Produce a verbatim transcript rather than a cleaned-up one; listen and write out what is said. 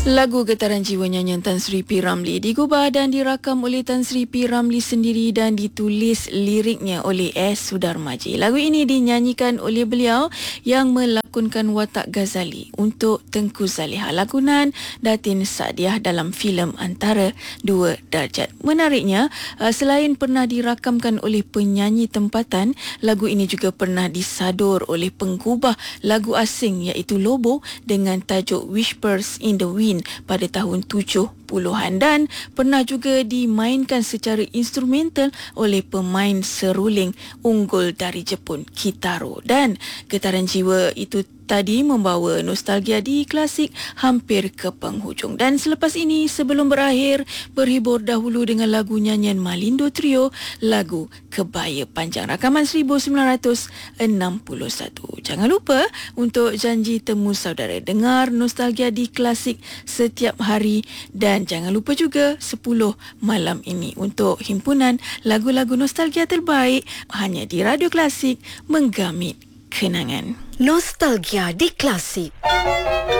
Lagu Getaran Jiwa nyanyian Tan Sri P. Ramlee digubah dan dirakam oleh Tan Sri P. Ramlee sendiri dan ditulis liriknya oleh S. Sudarmaji. Lagu ini dinyanyikan oleh beliau yang melakonkan watak Ghazali untuk Tengku Zaliha, lakonan Datin Saadiah dalam filem Antara Dua Darjat. Menariknya, selain pernah dirakamkan oleh penyanyi tempatan, lagu ini juga pernah disadur oleh penggubah lagu asing iaitu Lobo dengan tajuk Whispers in the Wind pada tahun tujuh puluhan dan pernah juga dimainkan secara instrumental oleh pemain seruling unggul dari Jepun, Kitaro. Dan Getaran Jiwa itu tadi membawa nostalgia di klasik hampir ke penghujung. Dan selepas ini, sebelum berakhir, berhibur dahulu dengan lagu nyanyian Malindo Trio, lagu Kebaya Panjang, rakaman seribu sembilan ratus enam puluh satu. Jangan lupa untuk janji temu saudara, dengar nostalgia di klasik setiap hari, dan jangan lupa juga sepuluh malam ini untuk himpunan lagu-lagu nostalgia terbaik hanya di Radio Klasik, menggamit kenangan. Nostalgia di Klasik.